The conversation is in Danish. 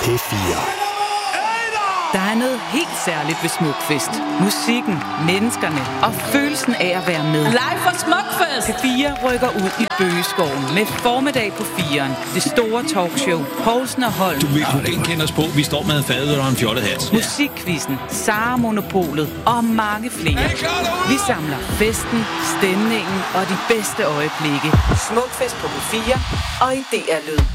P4. Der er noget helt særligt ved Smukfest. Musikken, menneskerne og følelsen af at være med. Live fra Smukfest! P4 rykker ud i Bøgeskoven med formiddag på 4'eren. Det store talkshow, Poulsen og Holm. Du vil kunne genkende os på, vi står med fadet og en fjollet hat. Musikquizzen, Sara Monopolet og mange flere. Vi samler festen, stemningen og de bedste øjeblikke. Smukfest på P4 og i DR Lyd.